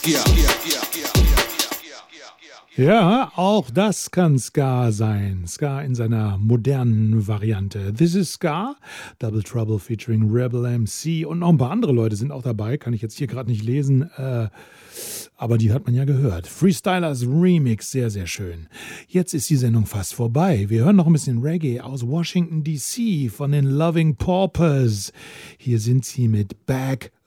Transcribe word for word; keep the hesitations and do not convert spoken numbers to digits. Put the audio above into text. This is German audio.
Ja, auch das kann Ska sein. Ska in seiner modernen Variante. This is Ska, Double Trouble featuring Rebel M C und noch ein paar andere Leute sind auch dabei. Kann ich jetzt hier gerade nicht lesen, äh, aber die hat man ja gehört. Freestylers Remix, sehr, sehr schön. Jetzt ist die Sendung fast vorbei. Wir hören noch ein bisschen Reggae aus Washington D C von den Loving Paupers. Hier sind sie mit Back